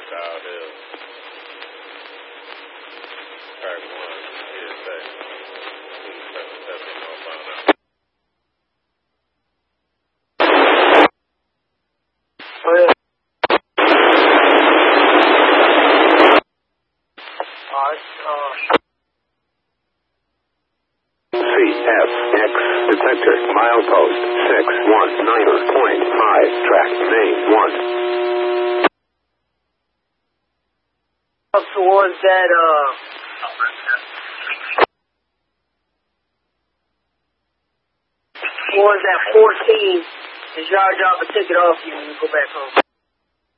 Dial Hill. Track 1, PSA. 277 northbound out. Oh, yeah. CFX detector milepost 619.5 track main 1. Up towards that towards that 14 is y'all drop a ticket off you when you go back home.